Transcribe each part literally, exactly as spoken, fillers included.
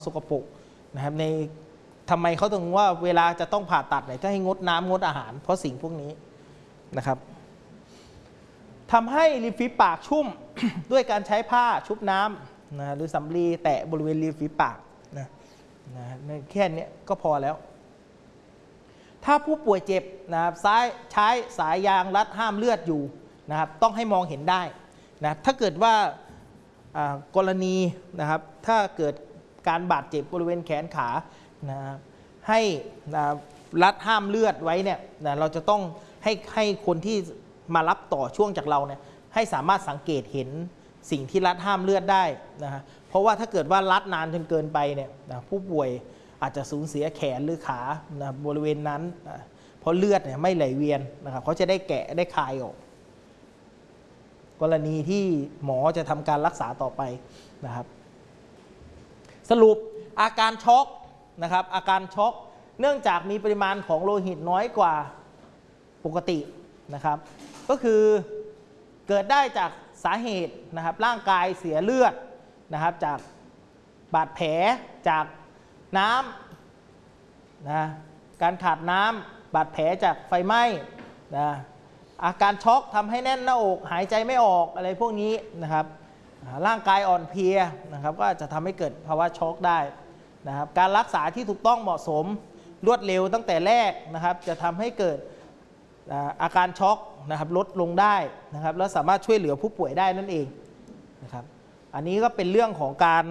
สกปรกนะครับในทำไมเขาถึงว่าเวลาจะต้องผ่าตัดเนี่ยจะให้งดน้ำงดอาหารเพราะสิ่งพวกนี้นะครับทำให้ริมฝีปากชุ่ม ด้วยการใช้ผ้าชุบน้ำนะหรือสำลีแตะบริเวณริมฝีปากนะนะแค่นี้ก็พอแล้วถ้าผู้ป่วยเจ็บนะครับใช้สายยางรัดห้ามเลือดอยู่นะครับต้องให้มองเห็นได้นะถ้าเกิดว่ากรณีนะครับถ้าเกิดการบาดเจ็บบริเวณแขนขานะให้นะรัดห้ามเลือดไว้เนี่ยนะเราจะต้องให้ให้คนที่มารับต่อช่วงจากเราเนี่ยให้สามารถสังเกตเห็นสิ่งที่รัดห้ามเลือดได้นะฮะเพราะว่าถ้าเกิดว่ารัดนานจนเกินไปเนี่ยนะผู้ป่วยอาจจะสูญเสียแขนหรือขานะบริเวณนั้นนะเพราะเลือดเนี่ยไม่ไหลเวียนนะครับเขาจะได้แกะได้คายออกกรณีที่หมอจะทำการรักษาต่อไปนะครับสรุปอาการช็อกนะครับอาการช็อกเนื่องจากมีปริมาณของโลหิตน้อยกว่าปกตินะครับก็คือเกิดได้จากสาเหตุนะครับร่างกายเสียเลือดนะครับจากบาดแผลจากน้ำนะการขาดน้ำบาดแผลจากไฟไหม้นะอาการช็อกทำให้แน่นหน้าอกหายใจไม่ออกอะไรพวกนี้นะครับร่างกายอ่อนเพลียนะครับก็จะทำให้เกิดภาวะช็อกได้นะครับการรักษาที่ถูกต้องเหมาะสมรวดเร็วตั้งแต่แรกนะครับจะทำให้เกิดอาการช็อกนะครับลดลงได้นะครับแล้วสามารถช่วยเหลือผู้ป่วยได้นั่นเองนะครับอันนี้ก็เป็นเรื่องของการ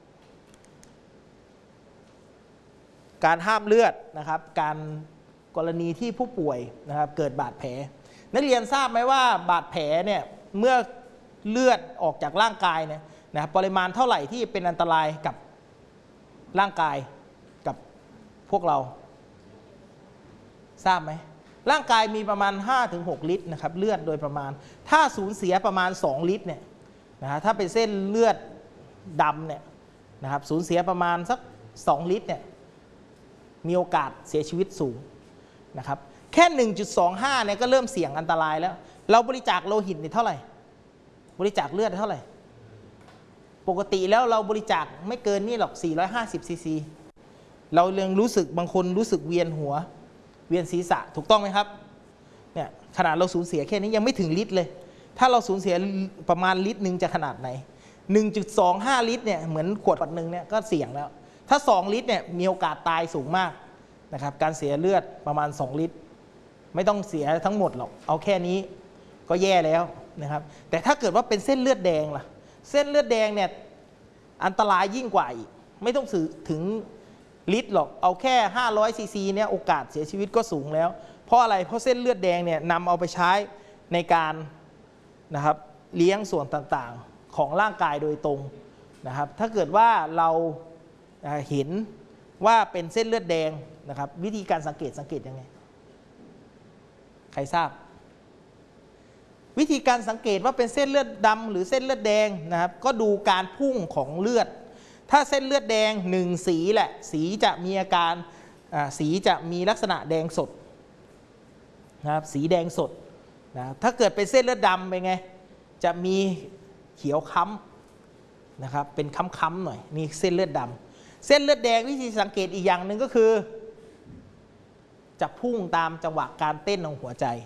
การห้ามเลือดนะครับการกรณีที่ผู้ป่วยนะครับเกิดบาดแผลนักเรียนทราบไหมว่าบาดแผลเนี่ยเมื่อเลือดออกจากร่างกายเนี่ยนะปริมาณเท่าไหร่ที่เป็นอันตรายกับร่างกายกับพวกเราทราบไหมร่างกายมีประมาณ ห้าถึงหก ลิตรนะครับเลือดโดยประมาณถ้าสูญเสียประมาณสองลิตรเนี่ยนะฮะถ้าเป็นเส้นเลือดดำเนี่ยนะครับสูญเสียประมาณสักสองลิตรเนี่ยมีโอกาสเสียชีวิตสูงนะครับแค่ หนึ่งจุดสองห้า เนี่ยก็เริ่มเสี่ยงอันตรายแล้วเราบริจาคโลหิตนี่เท่าไหร่บริจาคเลือดเท่าไหร่ปกติแล้วเราบริจาคไม่เกินนี่หรอกสี่ร้อยห้าสิบซีซีเราเรื่องรู้สึกบางคนรู้สึกเวียนหัวเวียนศีรษะถูกต้องไหมครับเนี่ยขนาดเราสูญเสียแค่นี้ยังไม่ถึงลิตรเลยถ้าเราสูญเสียประมาณลิตรหนึ่งจะขนาดไหน หนึ่งจุดสองห้า ลิตรเนี่ยเหมือนขวดหนึ่งเนี่ยก็เสี่ยงแล้วถ้าสองลิตรเนี่ยมีโอกาสตายสูงมากนะครับการเสียเลือดประมาณสองลิตรไม่ต้องเสียทั้งหมดหรอกเอาแค่นี้ก็แย่แล้วนะครับแต่ถ้าเกิดว่าเป็นเส้นเลือดแดงล่ะเส้นเลือดแดงเนี่ยอันตรายยิ่งกว่าอีกไม่ต้องสื่อถึงลิตรหรอกเอาแค่ห้าร้อยซีซีเนี่ยโอกาสเสียชีวิตก็สูงแล้วเพราะอะไรเพราะเส้นเลือดแดงเนี่ยนำเอาไปใช้ในการนะครับเลี้ยงส่วนต่างๆของร่างกายโดยตรงนะครับถ้าเกิดว่าเราเห็นว่าเป็นเส้นเลือดแดงนะครับวิธีการสังเกตสังเกตยังไงใครทราบวิธีการสังเกตว่าเป็นเส้นเลือดดำหรือเส้นเลือดแดงนะครับก็ดูการพุ่งของเลือดถ้าเส้นเลือดแดงหนึ่งสีแหละสีจะมีอาการสีจะมีลักษณะแดงสดนะครับสีแดงสดนะถ้าเกิดเป็นเส้นเลือดดำเป็นไงจะมีเขียวค้ำนะครับเป็นค้ำๆหน่อยนี่เส้นเลือดดำเส้นเลือดแดงวิธีสังเกตอีกอย่างหนึ่งก็คือจะพุ่งตามจังหวะการเต้นของหัวใจ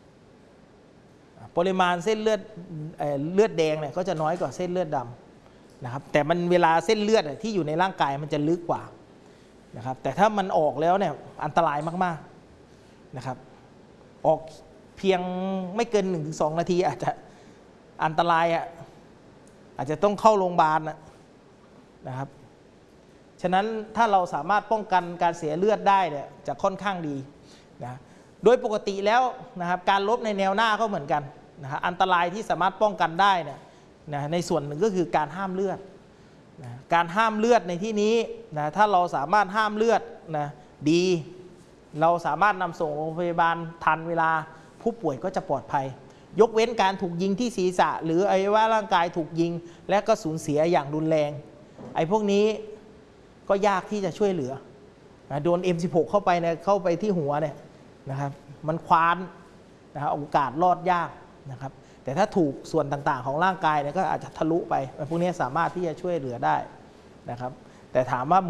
ปริมาณเส้นเลือดเลือดแดงเนี่ยก็จะน้อยกว่าเส้นเลือดดำนะครับแต่มันเวลาเส้นเลือดที่อยู่ในร่างกายมันจะลึกกว่านะครับแต่ถ้ามันออกแล้วเนี่ยอันตรายมากๆนะครับออกเพียงไม่เกิน หนึ่งถึงสอง นาทีอาจจะอันตรายอ่ะอาจจะต้องเข้าโรงพยาบาลนะครับฉะนั้นถ้าเราสามารถป้องกันการเสียเลือดได้เนี่ยจะค่อนข้างดีนะโดยปกติแล้วนะครับการลบในแนวหน้าก็เหมือนกันนะฮะอันตรายที่สามารถป้องกันได้เนี่ยนะในส่วนหนึ่งก็คือการห้ามเลือดนะการห้ามเลือดในที่นี้นะถ้าเราสามารถห้ามเลือดนะดีเราสามารถนำส่งโรงพยาบาลทันเวลาผู้ป่วยก็จะปลอดภัยยกเว้นการถูกยิงที่ศีรษะหรืออวัยวะร่างกายถูกยิงและก็สูญเสียอย่างรุนแรงไอ้พวกนี้ก็ยากที่จะช่วยเหลือนะโดน เอ็ม สิบหก เข้าไปเนี่ยเข้าไปที่หัวเนี่ยนะครับมันคว้านนะครับโอกาสรอดยากนะครับแต่ถ้าถูกส่วนต่างๆของร่างกายเนี่ยก็อาจจะทะลุไปพวกนี้สามารถที่จะช่วยเหลือได้นะครับแต่ถามว่า